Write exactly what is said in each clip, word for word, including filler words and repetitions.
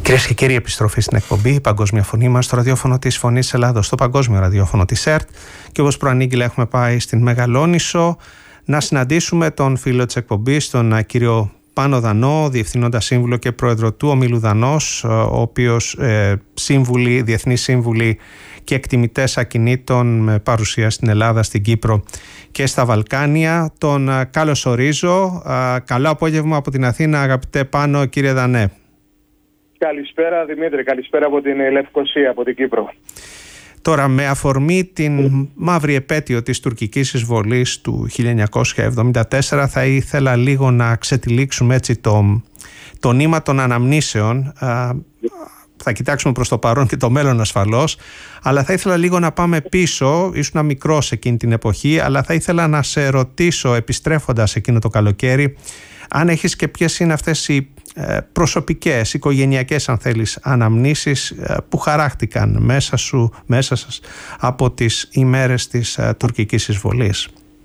Κυρίες και κύριοι, επιστροφή στην εκπομπή η Παγκόσμια Φωνή μας στο ραδιόφωνο της Φωνής Ελλάδος, στο παγκόσμιο ραδιόφωνο της ΕΡΤ. Και όπως προανήγγειλα, έχουμε πάει στην Μεγαλόνισσο να συναντήσουμε τον φίλο της εκπομπής, τον κύριο Πάνο Δανό, Διευθύνοντα Σύμβουλο και Πρόεδρο του Ομίλου Δανός, ο οποίος ε, σύμβουλοι, διεθνείς σύμβουλοι και εκτιμητές ακινήτων με παρουσία στην Ελλάδα, στην Κύπρο και στα Βαλκάνια. Τον καλωσορίζω. Καλό απόγευμα από την Αθήνα, αγαπητέ Πάνο, κύριε Δανέ. Καλησπέρα Δημήτρη, καλησπέρα από την Λευκοσία, από την Κύπρο. Τώρα, με αφορμή την μαύρη επέτειο της τουρκικής εισβολής του χίλια εννιακόσια εβδομήντα τέσσερα, θα ήθελα λίγο να ξετυλίξουμε έτσι το, το νήμα των αναμνήσεων. Θα κοιτάξουμε προς το παρόν και το μέλλον ασφαλώς, αλλά θα ήθελα λίγο να πάμε πίσω. Ήσουν μικρός εκείνη την εποχή, αλλά θα ήθελα να σε ρωτήσω, επιστρέφοντας εκείνο το καλοκαίρι, αν έχεις και ποιες είναι αυτές οι προσωπικές, οικογενειακές αν θέλεις, αναμνήσεις που χαράχτηκαν μέσα σου, μέσα σας από τις ημέρες της τουρκικής εισβολής.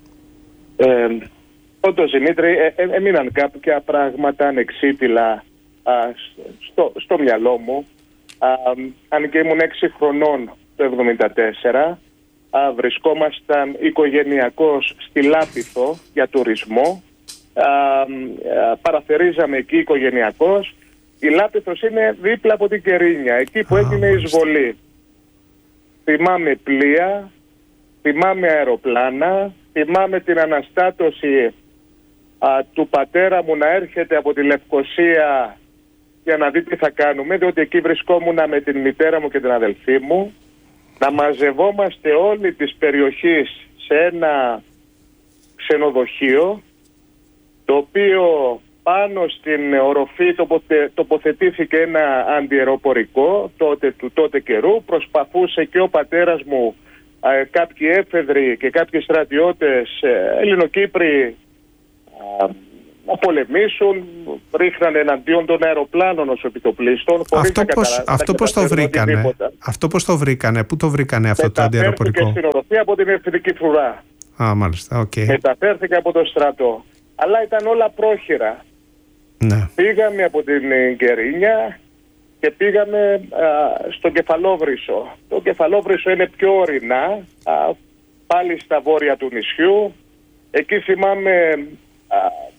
Ε, όντως Δημήτρη, ε, ε, έμειναν κάποια πράγματα ανεξίτηλα α, στο, στο μυαλό μου. Α, αν και ήμουν έξι χρονών το εβδομήντα τέσσερα, α, βρισκόμασταν οικογενειακώς στη Λάπηθο για τουρισμό. Α, α, παραθερίζαμε εκεί οικογενειακώς. Η Λάπηθος είναι δίπλα από την Κερίνια, εκεί που έγινε η εισβολή. Θυμάμαι πλοία, θυμάμαι αεροπλάνα, θυμάμαι την αναστάτωση α, του πατέρα μου να έρχεται από τη Λευκοσία για να δει τι θα κάνουμε, διότι εκεί βρισκόμουν με την μητέρα μου και την αδελφή μου, να μαζευόμαστε όλοι της περιοχής σε ένα ξενοδοχείο, το οποίο πάνω στην οροφή τοποθε, τοποθετήθηκε ένα αντιεροπορικό τότε, του τότε καιρού. Προσπαθούσε και ο πατέρας μου, ε, κάποιοι έφεδροι και κάποιοι στρατιώτες ε, Ελληνοκύπροι ε, να πολεμήσουν, ρίχνανε εναντίον των αεροπλάνων ως επιτοπλίστων. Αυτό πώς, αυτό πώς το βρήκανε, αυτό πώς το βρήκανε, πού το βρήκανε αυτό το αντιεροπορικό? Μεταφέρθηκε στην οροφή από την ευθυντική φρουρά. Α, μάλιστα, οκ. Okay. Μεταφέρθηκε από το στρατό. Αλλά ήταν όλα πρόχειρα. Ναι. Πήγαμε από την Κερίνια και πήγαμε α, στο Κεφαλόβρυσο. Το Κεφαλόβρυσο είναι πιο ορεινά, α, πάλι στα βόρεια του νησιού. Εκεί θυμάμαι α,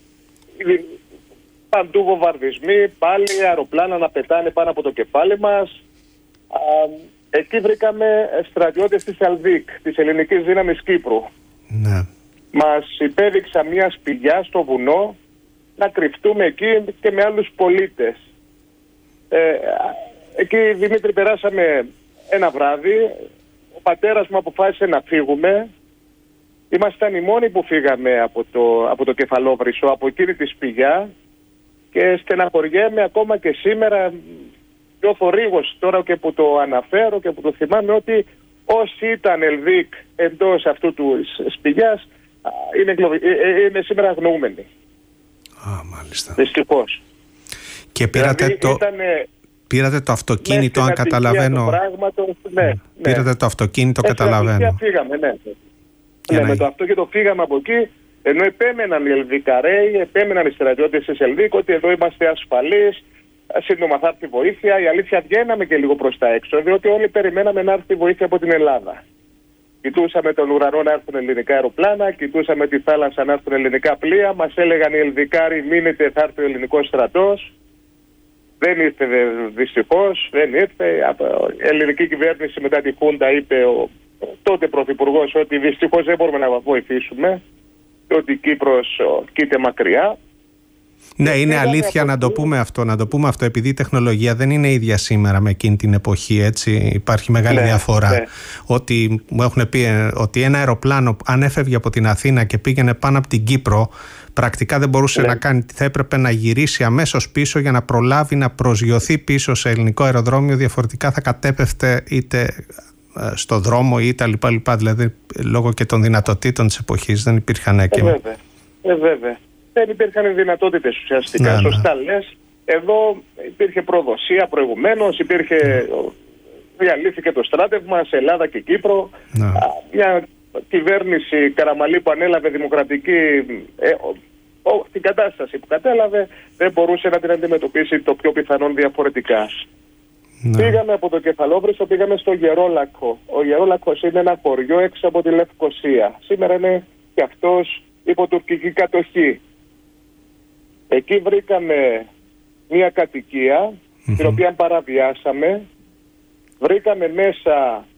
παντού βομβαρδισμοί, πάλι αεροπλάνα να πετάνε πάνω από το κεφάλι μας. Α, εκεί βρήκαμε στρατιώτες της Αλβίκ, της Ελληνικής Δύναμης Κύπρου. Ναι. Μας υπέδειξαν μια σπηλιά στο βουνό να κρυφτούμε εκεί και με άλλους πολίτες. Ε, εκεί, Δημήτρη, περάσαμε ένα βράδυ. Ο πατέρας μου αποφάσισε να φύγουμε. Ήμασταν οι μόνοι που φύγαμε από το, από το Κεφαλόβρυσο, από εκείνη τη σπηλιά, και στεναχωριέμαι ακόμα και σήμερα, πιο θορύγος τώρα και που το αναφέρω και που το θυμάμαι, ότι όσοι ήταν Ελβίκ εντός αυτού του σπηλιάς είναι, είναι σήμερα αγνοούμενοι. Α, μάλιστα. Δυστυχώς. Και πήρατε, δηλαδή, το... Ήτανε... πήρατε το αυτοκίνητο, αν καταλαβαίνω. Πράγματος, ναι, ναι. Πήρατε το αυτοκίνητο, έτσι, καταλαβαίνω. Φύγαμε, ναι. ναι, με το αυτοκίνητο φύγαμε από εκεί, ενώ επέμεναν οι Ελβικαρέοι, επέμεναν οι στρατιώτες της Ελβίκ ότι εδώ είμαστε ασφαλείς, σύντομα θα έρθει βοήθεια. Η αλήθεια, βγαίναμε και λίγο προς τα έξω, διότι όλοι περιμέναμε να έρθει βοήθεια από την Ελλάδα. Κοιτούσαμε τον ουρανό να έρθουν ελληνικά αεροπλάνα, κοιτούσαμε τη θάλασσα να έρθουν ελληνικά πλοία. Μας έλεγαν οι Ελβικάροι, μείνετε, θα έρθει ο ελληνικός στρατός. Δεν ήρθε δυστυχώς, δεν ήρθε. Η ελληνική κυβέρνηση μετά τη Χούντα είπε ο τότε πρωθυπουργός ότι δυστυχώς δεν μπορούμε να βοηθήσουμε, ότι η Κύπρος κοίται μακριά. Ναι, είναι αλήθεια να το πούμε αυτό, να το πούμε αυτό, επειδή η τεχνολογία δεν είναι ίδια σήμερα με εκείνη την εποχή, έτσι, υπάρχει μεγάλη ναι, διαφορά. Ναι. Ότι μου έχουν πει ότι ένα αεροπλάνο αν έφευγε από την Αθήνα και πήγαινε πάνω από την Κύπρο, πρακτικά δεν μπορούσε ναι. να κάνει, θα έπρεπε να γυρίσει αμέσως πίσω για να προλάβει να προσγειωθεί πίσω σε ελληνικό αεροδρόμιο, διαφορετικά θα κατέπεφτε είτε στο δρόμο ή τα λοιπά, λοιπά, δηλαδή λόγω και των δυνατοτήτων της εποχής δεν υπήρχαν και... Ε, βέβαια. Ε, βέβαια. Δεν υπήρχαν δυνατότητες ουσιαστικά. Ναι, σωστά ναι. λες. Εδώ υπήρχε προδοσία προηγουμένως, υπήρχε, διαλύθηκε το στράτευμα σε Ελλάδα και Κύπρο. Ναι. Μια κυβέρνηση Καραμαλή που ανέλαβε δημοκρατική, ε, ο, την κατάσταση που κατέλαβε δεν μπορούσε να την αντιμετωπίσει το πιο πιθανόν διαφορετικά. Ναι. Πήγαμε από το Κεφαλόβρυστο, πήγαμε στο Γερόλακο. Ο Γερόλακος είναι ένα χωριό έξω από τη Λευκοσία. Σήμερα είναι και αυτός υπό τουρκική κατοχή. Εκεί βρήκαμε μια κατοικία, mm-hmm. την οποία παραβιάσαμε. Βρήκαμε μέσα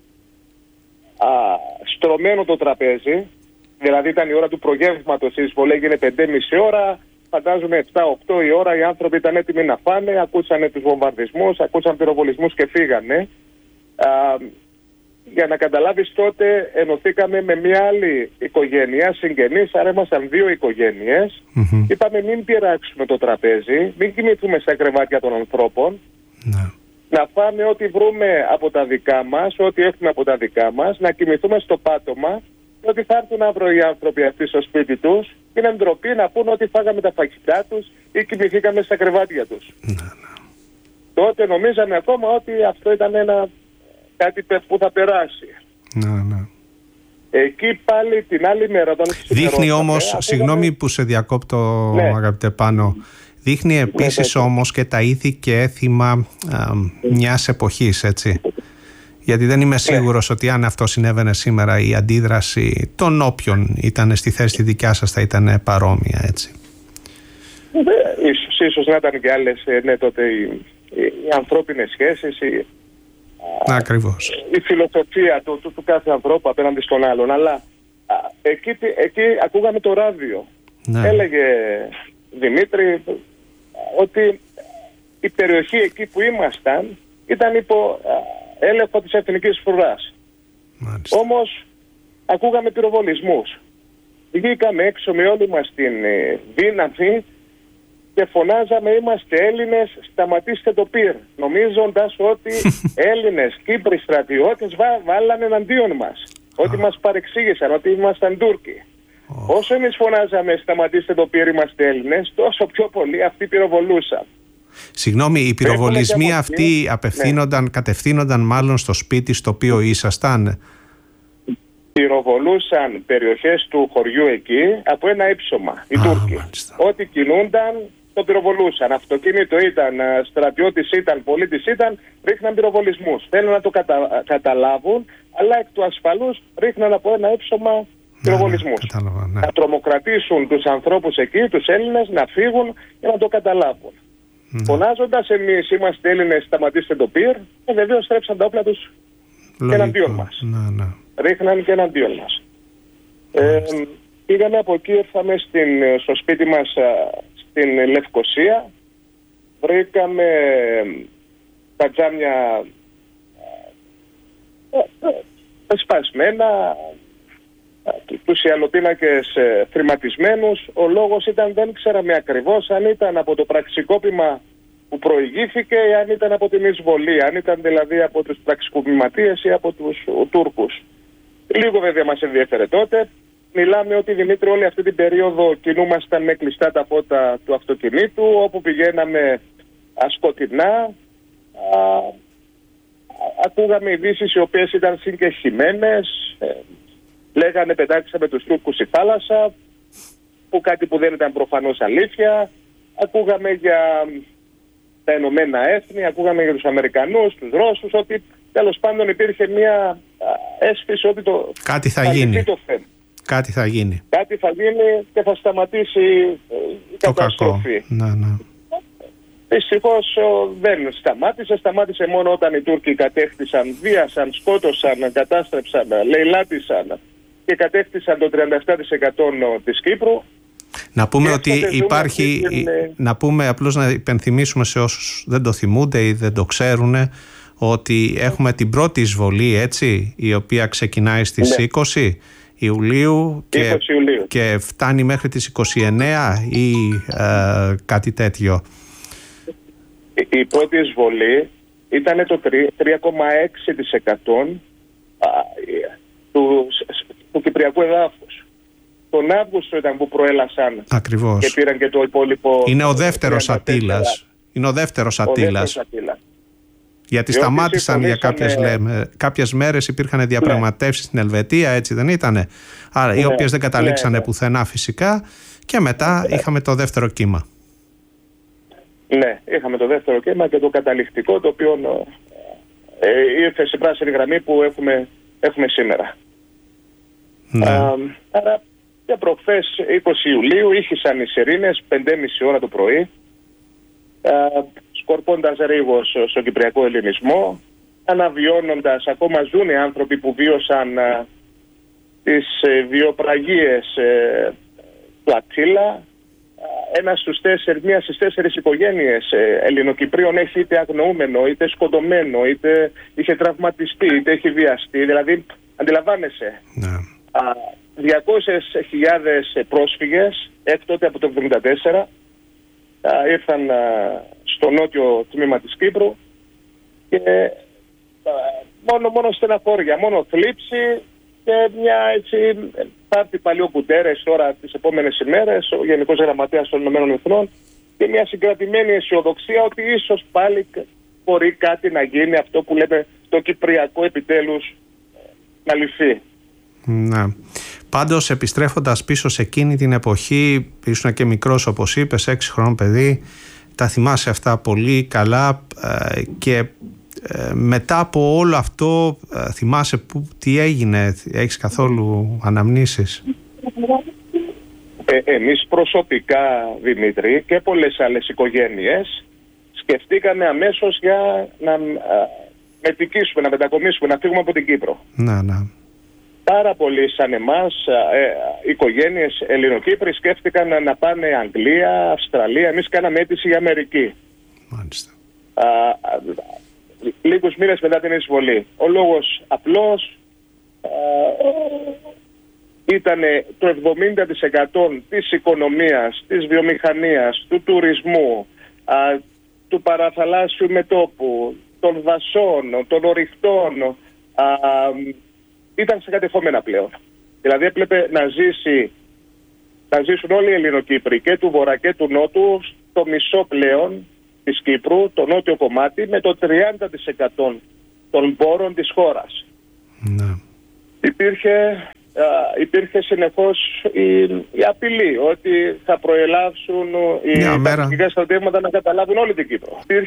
α, στρωμένο το τραπέζι, δηλαδή ήταν η ώρα του προγεύματος, η εισβολή έγινε πέντε και μισή ώρα, φαντάζομαι επτά οκτώ η ώρα, οι άνθρωποι ήταν έτοιμοι να φάνε, ακούσανε τους βομβαρδισμούς, ακούσαν πυροβολισμούς και φύγανε. Α, για να καταλάβεις, τότε ενωθήκαμε με μια άλλη οικογένεια, συγγενείς, άρα ήμασταν δύο οικογένειες. Mm-hmm. Είπαμε μην πειράξουμε το τραπέζι, μην κοιμηθούμε στα κρεβάτια των ανθρώπων. Mm-hmm. Να φάμε ό,τι βρούμε από τα δικά μας, ό,τι έχουμε από τα δικά μας, να κοιμηθούμε στο πάτωμα και ότι θα έρθουν αύριο οι άνθρωποι αυτοί στο σπίτι τους και είναι ντροπή να πούνε ότι φάγαμε τα φαγητά τους ή κοιμηθήκαμε στα κρεβάτια τους. Ναι, ναι. Τότε νομίζαμε ακόμα ότι αυτό ήταν ένα κάτι που θα περάσει. Ναι, ναι. Εκεί πάλι την άλλη μέρα τον δείχνει όμως, συγγνώμη είναι... που σε διακόπτω, ναι. αγαπητέ Πάνο, δείχνει επίσης ναι, όμως και τα ήθη και έθιμα α, μιας εποχής, έτσι. Γιατί δεν είμαι σίγουρος ναι. ότι αν αυτό συνέβαινε σήμερα η αντίδραση των όποιων ήταν στη θέση τη δικιά σας θα ήταν παρόμοια, έτσι. Ναι, ίσως, ίσως να ήταν και άλλες, ναι, τότε οι, οι, οι ανθρώπινες σχέσεις, οι, Ακριβώς. η φιλοσοφία του, του, του κάθε ανθρώπου απέναντι στον άλλον. Αλλά α, εκεί, εκεί ακούγαμε το ράδιο. Ναι. Έλεγε Δημήτρη ότι η περιοχή εκεί που ήμασταν ήταν υπό α, έλεγχο της εθνικής φρουράς. Μάλιστα. Όμως ακούγαμε πυροβολισμούς. Βγήκαμε έξω με όλη μας την ε, δύναμη και φωνάζαμε είμαστε Έλληνες, σταματήστε το πυρ. Νομίζοντας ότι Έλληνες, Κύπροι στρατιώτες βά, βάλανε εναντίον μας. Ότι μας παρεξήγησαν, ότι ήμασταν Τούρκοι. Oh. Όσο εμείς φωνάζαμε σταματήστε το πυρ, είμαστε Έλληνες, τόσο πιο πολύ αυτοί πυροβολούσαν. Συγγνώμη, οι πυροβολισμοί αυτοί απευθύνονταν, ναι. κατευθύνονταν μάλλον στο σπίτι στο οποίο ήσασταν. Πυροβολούσαν περιοχές του χωριού εκεί από ένα ύψωμα, οι ah, Τούρκοι. Μάλιστα. Ό,τι κινούνταν το πυροβολούσαν. Αυτοκίνητο ήταν, στρατιώτης ήταν, πολίτης ήταν, ρίχναν πυροβολισμούς. Θέλουν να το κατα... καταλάβουν, αλλά εκ του ασφαλούς ρίχναν από ένα ύψωμα πυροβολισμούς. Ναι, ναι, ναι. Να τρομοκρατήσουν τους ανθρώπους εκεί, τους Έλληνες, να φύγουν και να το καταλάβουν. Ναι. Φωνάζοντας εμείς είμαστε Έλληνες, σταματήστε το πυρ, και βεβαίως στρέψαν τα όπλα τους και εναντίον μας. Ναι, ναι. Ρίχναν και εναντίον μας. Ε, πήγαμε από εκεί, ήρθαμε στην, στο σπίτι μας στην Λευκοσία. Βρήκαμε τα τζάμια σπασμένα, τους ιαλοπίνακες θρηματισμένους. Ο λόγος ήταν, δεν ξέραμε ακριβώς αν ήταν από το πραξικόπημα που προηγήθηκε ή αν ήταν από την εισβολή, αν ήταν δηλαδή από τους πραξικοπηματίες ή από τους Τούρκους. Λίγο βέβαια μας ενδιέφερε τότε. Μιλάμε ότι, Δημήτρη, όλη αυτή την περίοδο κινούμασταν με κλειστά τα φώτα του αυτοκινήτου, όπου πηγαίναμε σκοτεινά. Α, ακούγαμε ειδήσεις οι οποίες ήταν συγκεχημένες. Ε, λέγανε πετάξαμε τους Τούρκους στη θάλασσα, που κάτι που δεν ήταν προφανώς αλήθεια. Ακούγαμε για τα Ηνωμένα Έθνη, ακούγαμε για τους Αμερικανούς, τους Ρώσους, ότι τέλος πάντων υπήρχε μια αίσθηση ότι το κάτι θα, θα γίνει. Το θέμα. Κάτι θα γίνει. Κάτι θα γίνει και θα σταματήσει η το καταστροφή. Κακό. Να, ναι. Δυστυχώς δεν σταμάτησε. Σταμάτησε μόνο όταν οι Τούρκοι κατέχτησαν, βίασαν, σκότωσαν, κατάστρεψαν, λαιλάτισαν και κατέχτησαν το τριάντα επτά τοις εκατό της Κύπρου. Να πούμε ότι υπάρχει, την... να πούμε απλώς να υπενθυμίσουμε σε όσους δεν το θυμούνται ή δεν το ξέρουν, ότι έχουμε την πρώτη εισβολή, έτσι, η οποία ξεκινάει στις ναι. είκοσι Ιουλίου και, είκοσι Ιουλίου και φτάνει μέχρι τις είκοσι εννέα ή ε, κάτι τέτοιο. Η, η πρώτη εισβολή ήταν το τρία κόμμα έξι τοις εκατό του, του Κυπριακού εδάφους. Τον Αύγουστο ήταν που προέλασαν. Ακριβώς. Και πήραν και το υπόλοιπο. Είναι ο δεύτερος Αττήλας. Είναι ο δεύτερος Αττήλας. Γιατί διότι σταμάτησαν για κάποιες, με... λέμε, κάποιες μέρες, υπήρχαν διαπραγματεύσεις ναι. στην Ελβετία, έτσι δεν ήτανε. Άρα, ναι, οι οποίες δεν καταλήξανε ναι, ναι. πουθενά φυσικά. Και μετά είχαμε το δεύτερο κύμα. Ναι, είχαμε το δεύτερο κύμα και το καταληκτικό, το οποίο ε, ήρθε σε πράσινη γραμμή που έχουμε, έχουμε σήμερα. Ναι. Α, άρα και προχθές είκοσι Ιουλίου ήχησαν οι σιρήνες πέντε και μισή ώρα το πρωί, α, σκορπώντας ρίγος στον κυπριακό ελληνισμό, αναβιώνοντας, ακόμα ζουν οι άνθρωποι που βίωσαν α, τις ε, βιοπραγίες ε, του Ατσίλα. Ένα στους τέσσερις, μία στις τέσσερις οικογένειες ε, Ελληνοκυπρίων έχει είτε αγνοούμενο, είτε σκοτωμένο, είτε είχε τραυματιστεί, είτε έχει βιαστεί. Δηλαδή, αντιλαμβάνεσαι, Ναι. διακόσιες χιλιάδες πρόσφυγες έκτοτε από το εβδομήντα τέσσερα α, ήρθαν α, στο νότιο τμήμα της Κύπρου και α, μόνο, μόνο στεναχώρια, μόνο θλίψη και μια έτσι θα έρθει πάλι ο Κουτέρες τώρα τις επόμενες ημέρες, ο Γενικός Γραμματέας των Ηνωμένων Εθνών, και μια συγκρατημένη αισιοδοξία ότι ίσως πάλι μπορεί κάτι να γίνει, αυτό που λέμε το κυπριακό επιτέλους να λυθεί. Ναι. Πάντως, επιστρέφοντας πίσω σε εκείνη την εποχή, ήσουν και μικρός όπως είπες, έξι χρονών παιδί, τα θυμάσαι αυτά πολύ καλά ε, και ε, μετά από όλο αυτό ε, θυμάσαι που, τι έγινε, έχεις καθόλου αναμνήσεις? Ε, εμείς προσωπικά, Δημήτρη, και πολλές άλλες οικογένειες σκεφτήκαμε αμέσως για να α, μετικήσουμε, να μετακομίσουμε, να φύγουμε από την Κύπρο. Ναι, ναι. Πάρα πολλοί σαν εμάς, ε, οικογένειες Ελληνοκύπροι σκέφτηκαν να πάνε Αγγλία, Αυστραλία. Εμείς κάναμε αίτηση για Αμερική. Μάλιστα. Α, α, λίγους μήνες μετά την εισβολή. Ο λόγος απλός ήταν το εβδομήντα τοις εκατό της οικονομίας, της βιομηχανίας, του τουρισμού, α, του παραθαλάσσιου μετώπου, των δασών, των ορυχτών, α, ήταν σε κατεχόμενα πλέον. Δηλαδή έπρεπε να, ζήσει, να ζήσουν όλοι οι Ελληνοκύπροι και του Βορρά και του Νότου στο μισό πλέον της Κύπρου, το νότιο κομμάτι, με το τριάντα τοις εκατό των πόρων της χώρας. Ναι. Υπήρχε, α, υπήρχε συνεχώς η, η απειλή ότι θα προελάβουν οι ταξικές στρατεύματα να καταλάβουν όλη την Κύπρο.